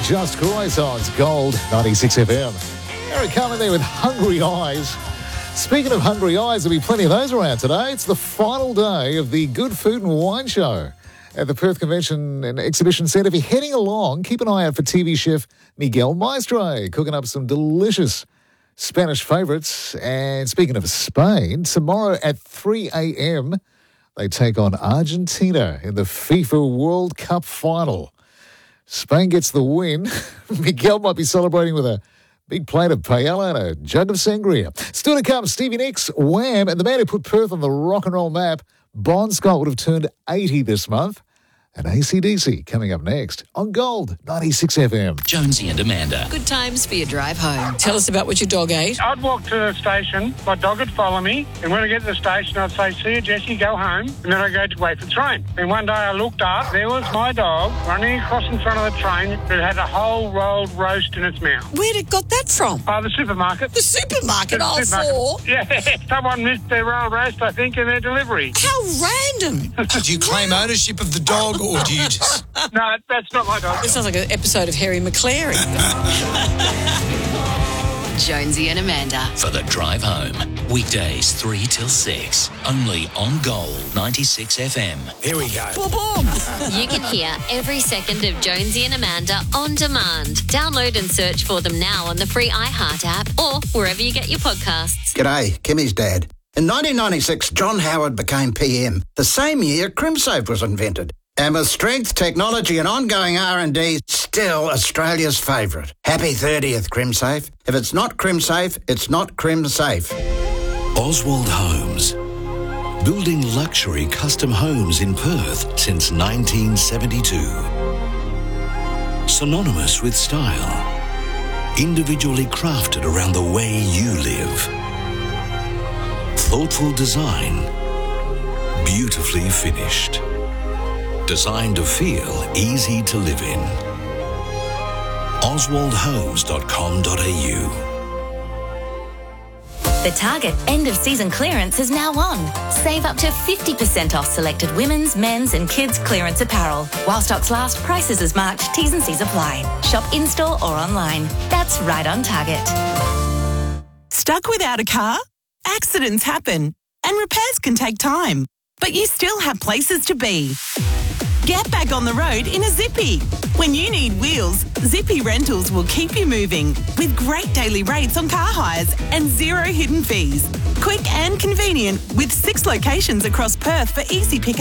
Just Croissants, Gold, 96 FM. Eric Carmen there with Hungry Eyes. Speaking of hungry eyes, there'll be plenty of those around today. It's the final day of the Good Food and Wine Show at the Perth Convention and Exhibition Centre. If you're heading along, keep an eye out for TV chef Miguel Maestre cooking up some delicious Spanish favourites. And speaking of Spain, tomorrow at 3 a.m, they take on Argentina in the FIFA World Cup final. Spain gets the win. Miguel might be celebrating with a big plate of paella and a jug of sangria. Still to come, Stevie Nicks, Wham, and the man who put Perth on the rock and roll map, Bon Scott, would have turned 80 this month. And AC/DC coming up next on Gold, 96 FM. Jonesy and Amanda. Good times for your drive home. Tell us about what your dog ate. I'd walk to the station, my dog would follow me, and when I get to the station, I'd say, "See you, Jessie, go home," and then I'd go to wait for the train. And one day I looked up, there was my dog running across in front of the train that had a whole rolled roast in its mouth. Where'd it got that from? The supermarket. The supermarket, The four. Yeah, someone missed their rolled roast, I think, in their delivery. How random. Do you claim ownership of the dog, or do you just... No, that's not my dog. This sounds like an episode of Harry McClary. Jonesy and Amanda. For the drive home. Weekdays 3 till 6. Only on Gold, 96 FM. Here we go. Boom, boom. You can hear every second of Jonesy and Amanda on demand. Download and search for them now on the free iHeart app or wherever you get your podcasts. G'day, Kimmy's dad. In 1996, John Howard became PM. The same year, CrimSafe was invented. And with strength, technology and ongoing R&D, still Australia's favourite. Happy 30th, CrimSafe. If it's not CrimSafe, it's not CrimSafe. Oswald Homes. Building luxury custom homes in Perth since 1972. Synonymous with style. Individually crafted around the way you live. Thoughtful design. Beautifully finished. Designed to feel easy to live in. oswaldhomes.com.au. The Target end-of-season clearance is now on. Save up to 50% off selected women's, men's and kids' clearance apparel. While stocks last, prices as marked, T's and C's apply. Shop in-store or online. That's right on Target. Stuck without a car? Accidents happen and repairs can take time, but you still have places to be. Get back on the road in a Zippy. When you need wheels, Zippy Rentals will keep you moving with great daily rates on car hires and zero hidden fees. Quick and convenient with 6 locations across Perth for easy pick